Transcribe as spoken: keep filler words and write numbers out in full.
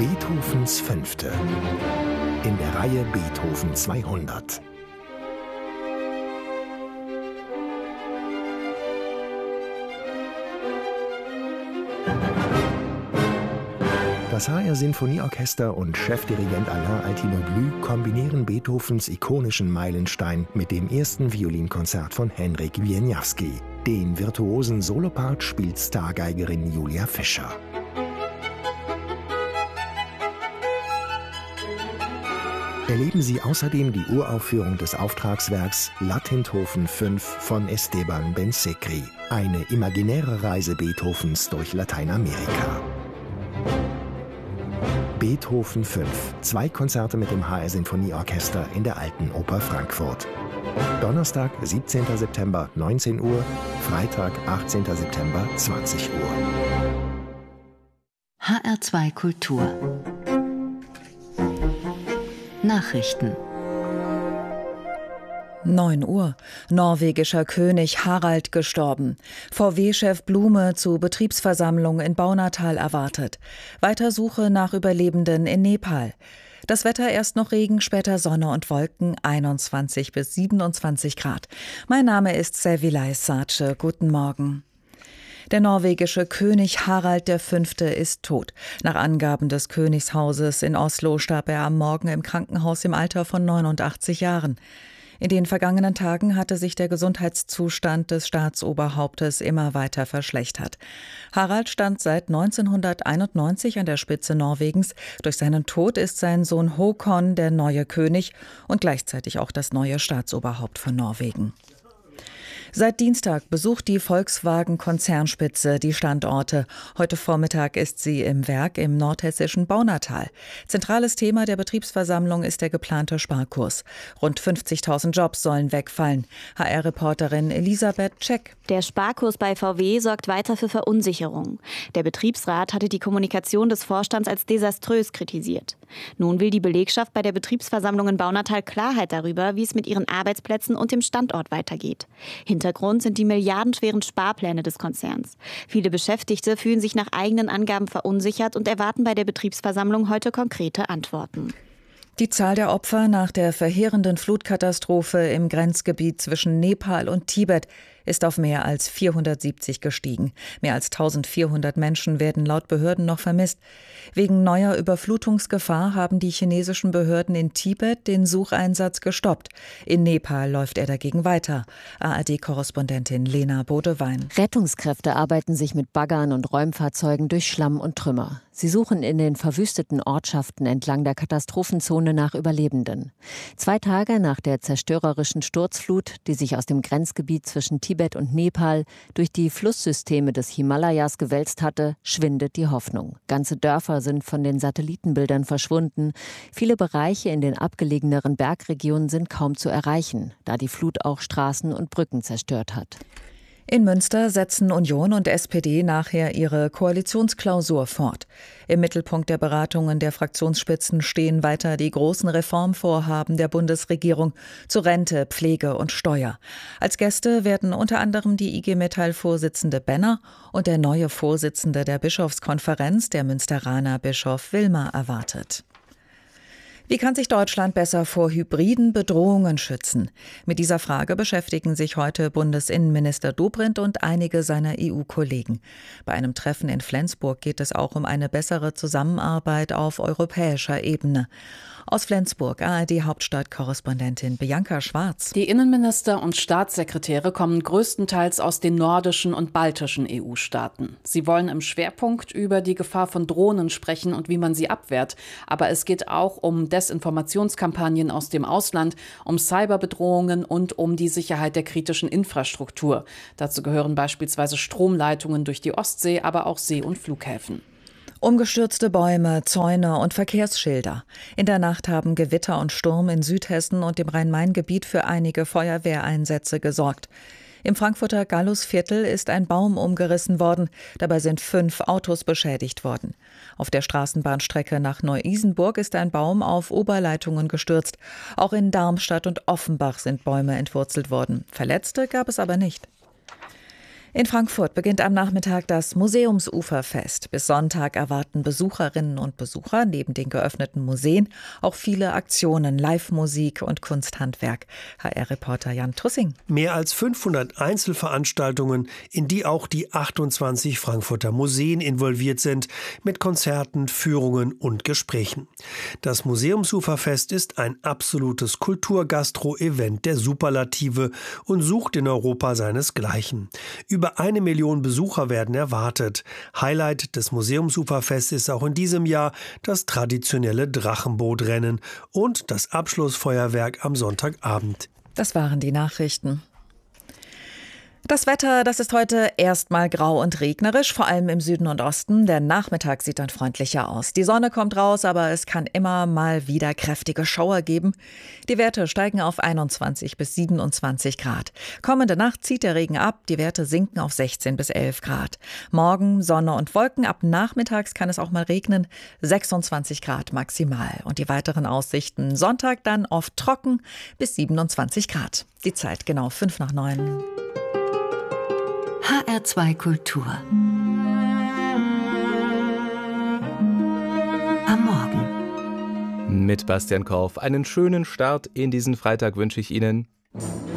Beethovens Fünfte in der Reihe Beethoven zweihundert. Das H R-Sinfonieorchester und Chefdirigent Alain Altinoglu kombinieren Beethovens ikonischen Meilenstein mit dem ersten Violinkonzert von Henryk Wieniawski. Den virtuosen Solopart spielt Stargeigerin Julia Fischer. Erleben Sie außerdem die Uraufführung des Auftragswerks Latinthofen fünf von Esteban Bensekri, eine imaginäre Reise Beethovens durch Lateinamerika. Beethoven fünf, zwei Konzerte mit dem H R-Sinfonieorchester in der Alten Oper Frankfurt. Donnerstag, siebzehnten September, neunzehn Uhr, Freitag, achtzehnten September, zwanzig Uhr. H R zwei Kultur Nachrichten. neun Uhr. Norwegischer König Harald gestorben. V W-Chef Blume zu Betriebsversammlung in Baunatal erwartet. Weiter Suche nach Überlebenden in Nepal. Das Wetter erst noch Regen, später Sonne und Wolken, einundzwanzig bis siebenundzwanzig Grad. Mein Name ist Servilay Sace. Guten Morgen. Der norwegische König Harald der Fünfte ist tot. Nach Angaben des Königshauses in Oslo starb er am Morgen im Krankenhaus im Alter von neunundachtzig Jahren. In den vergangenen Tagen hatte sich der Gesundheitszustand des Staatsoberhauptes immer weiter verschlechtert. Harald stand seit neunzehnhunderteinundneunzig an der Spitze Norwegens. Durch seinen Tod ist sein Sohn Håkon der neue König und gleichzeitig auch das neue Staatsoberhaupt von Norwegen. Seit Dienstag besucht die Volkswagen-Konzernspitze die Standorte. Heute Vormittag ist sie im Werk im nordhessischen Baunatal. Zentrales Thema der Betriebsversammlung ist der geplante Sparkurs. Rund fünfzigtausend Jobs sollen wegfallen. H R-Reporterin Elisabeth Check. Der Sparkurs bei V W sorgt weiter für Verunsicherung. Der Betriebsrat hatte die Kommunikation des Vorstands als desaströs kritisiert. Nun will die Belegschaft bei der Betriebsversammlung in Baunatal Klarheit darüber, wie es mit ihren Arbeitsplätzen und dem Standort weitergeht. Hintergrund sind die milliardenschweren Sparpläne des Konzerns. Viele Beschäftigte fühlen sich nach eigenen Angaben verunsichert und erwarten bei der Betriebsversammlung heute konkrete Antworten. Die Zahl der Opfer nach der verheerenden Flutkatastrophe im Grenzgebiet zwischen Nepal und Tibet ist auf mehr als vierhundertsiebzig gestiegen. Mehr als eintausendvierhundert Menschen werden laut Behörden noch vermisst. Wegen neuer Überflutungsgefahr haben die chinesischen Behörden in Tibet den Sucheinsatz gestoppt. In Nepal läuft er dagegen weiter. A R D-Korrespondentin Lena Bodewein. Rettungskräfte arbeiten sich mit Baggern und Räumfahrzeugen durch Schlamm und Trümmer. Sie suchen in den verwüsteten Ortschaften entlang der Katastrophenzone nach Überlebenden. Zwei Tage nach der zerstörerischen Sturzflut, die sich aus dem Grenzgebiet zwischen Tibet und Nepal durch die Flusssysteme des Himalayas gewälzt hatte, schwindet die Hoffnung. Ganze Dörfer sind von den Satellitenbildern verschwunden. Viele Bereiche in den abgelegeneren Bergregionen sind kaum zu erreichen, da die Flut auch Straßen und Brücken zerstört hat. In Münster setzen Union und S P D nachher ihre Koalitionsklausur fort. Im Mittelpunkt der Beratungen der Fraktionsspitzen stehen weiter die großen Reformvorhaben der Bundesregierung zu Rente, Pflege und Steuer. Als Gäste werden unter anderem die I G Metall-Vorsitzende Benner und der neue Vorsitzende der Bischofskonferenz, der Münsteraner Bischof Wilmer, erwartet. Wie kann sich Deutschland besser vor hybriden Bedrohungen schützen? Mit dieser Frage beschäftigen sich heute Bundesinnenminister Dobrindt und einige seiner E U-Kollegen. Bei einem Treffen in Flensburg geht es auch um eine bessere Zusammenarbeit auf europäischer Ebene. Aus Flensburg, A R D-Hauptstadt-Korrespondentin Bianca Schwarz. Die Innenminister und Staatssekretäre kommen größtenteils aus den nordischen und baltischen E U-Staaten. Sie wollen im Schwerpunkt über die Gefahr von Drohnen sprechen und wie man sie abwehrt. Aber es geht auch um Desinformationskampagnen aus dem Ausland, um Cyberbedrohungen und um die Sicherheit der kritischen Infrastruktur. Dazu gehören beispielsweise Stromleitungen durch die Ostsee, aber auch See- und Flughäfen. Umgestürzte Bäume, Zäune und Verkehrsschilder. In der Nacht haben Gewitter und Sturm in Südhessen und dem Rhein-Main-Gebiet für einige Feuerwehreinsätze gesorgt. Im Frankfurter Gallusviertel ist ein Baum umgerissen worden. Dabei sind fünf Autos beschädigt worden. Auf der Straßenbahnstrecke nach Neu-Isenburg ist ein Baum auf Oberleitungen gestürzt. Auch in Darmstadt und Offenbach sind Bäume entwurzelt worden. Verletzte gab es aber nicht. In Frankfurt beginnt am Nachmittag das Museumsuferfest. Bis Sonntag erwarten Besucherinnen und Besucher neben den geöffneten Museen auch viele Aktionen, Live-Musik und Kunsthandwerk. H R-Reporter Jan Tussing. Mehr als fünfhundert Einzelveranstaltungen, in die auch die achtundzwanzig Frankfurter Museen involviert sind, mit Konzerten, Führungen und Gesprächen. Das Museumsuferfest ist ein absolutes Kulturgastro-Event der Superlative und sucht in Europa seinesgleichen. Über eine Million Besucher werden erwartet. Highlight des Museumsuferfests ist auch in diesem Jahr das traditionelle Drachenbootrennen und das Abschlussfeuerwerk am Sonntagabend. Das waren die Nachrichten. Das Wetter, das ist heute erstmal grau und regnerisch, vor allem im Süden und Osten. Der Nachmittag sieht dann freundlicher aus. Die Sonne kommt raus, aber es kann immer mal wieder kräftige Schauer geben. Die Werte steigen auf einundzwanzig bis siebenundzwanzig Grad. Kommende Nacht zieht der Regen ab, die Werte sinken auf sechzehn bis elf Grad. Morgen Sonne und Wolken, ab nachmittags kann es auch mal regnen, sechsundzwanzig Grad maximal. Und die weiteren Aussichten: Sonntag dann oft trocken bis siebenundzwanzig Grad. Die Zeit genau fünf nach neun. H R zwei Kultur. Am Morgen. Mit Bastian Korf einen schönen Start in diesen Freitag wünsche ich Ihnen.